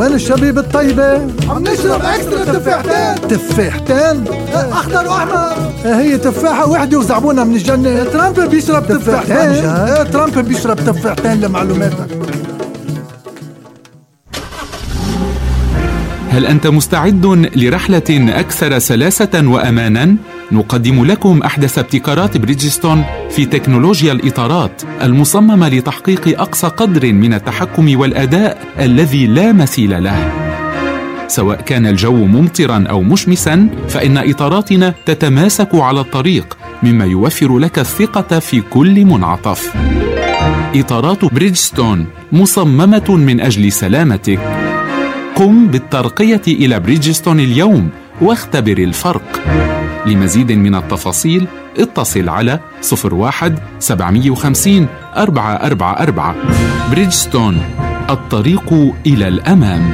وين الشبيب الطيبة؟ عم نشرب اكسترا تفاحتين. تفاحتين؟ اخضر واحمر. هي تفاحة وحدة وزعبونها من الجنة. ترامب بيشرب تفاحتين. ترامب بيشرب تفاحتين لمعلوماتك. هل أنت مستعد لرحلة أكثر سلاسة وأمانا؟ نقدم لكم أحدث ابتكارات بريدجستون في تكنولوجيا الإطارات المصممة لتحقيق أقصى قدر من التحكم والأداء الذي لا مثيل له. سواء كان الجو ممطرا أو مشمسا، فإن إطاراتنا تتماسك على الطريق، مما يوفر لك الثقة في كل منعطف. إطارات بريدجستون مصممة من أجل سلامتك. قم بالترقية إلى بريدجستون اليوم واختبر الفرق. لمزيد من التفاصيل اتصل على 01-750-444. بريدجستون، الطريق إلى الأمام.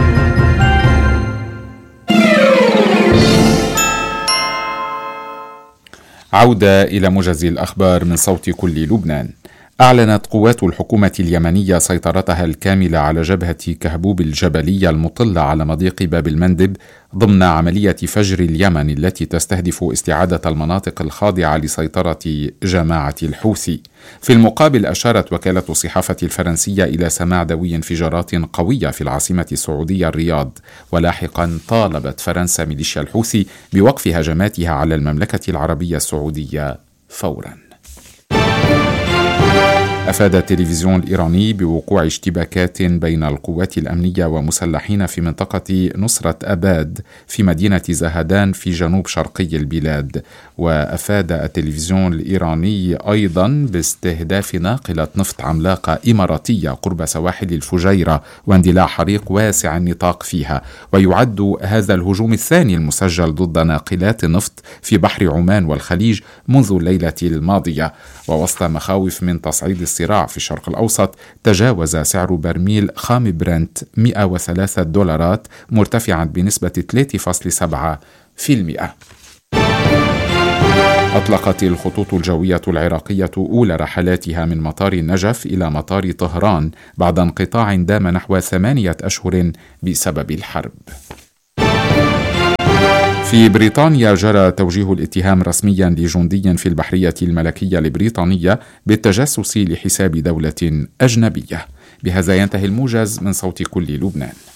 عودة إلى موجز الأخبار من صوت كل لبنان. أعلنت قوات الحكومة اليمنية سيطرتها الكاملة على جبهة كهبوب الجبلية المطلة على مضيق باب المندب ضمن عملية فجر اليمن التي تستهدف استعادة المناطق الخاضعة لسيطرة جماعة الحوثي. في المقابل، أشارت وكالة الصحافة الفرنسية إلى سماع دوي انفجارات قوية في العاصمة السعودية الرياض، ولاحقا طالبت فرنسا ميليشيا الحوثي بوقف هجماتها على المملكة العربية السعودية فورا. أفاد التلفزيون الإيراني بوقوع اشتباكات بين القوات الأمنية ومسلحين في منطقة نصرة أباد في مدينة زهدان في جنوب شرقي البلاد. وأفاد التلفزيون الإيراني أيضا باستهداف ناقلة نفط عملاقة إماراتية قرب سواحل الفجيرة واندلاع حريق واسع النطاق فيها. ويعد هذا الهجوم الثاني المسجل ضد ناقلات نفط في بحر عمان والخليج منذ الليلة الماضية. ووسط مخاوف من تصعيد الصراع في الشرق الأوسط، تجاوز سعر برميل خام برنت $103 مرتفعا بنسبة 3.7%. أطلقت الخطوط الجوية العراقية أولى رحلاتها من مطار النجف إلى مطار طهران بعد انقطاع دام نحو 8 أشهر بسبب الحرب. في بريطانيا جرى توجيه الاتهام رسميا لجندي في البحرية الملكية البريطانية بالتجسس لحساب دولة أجنبية. بهذا ينتهي الموجز من صوت كل لبنان.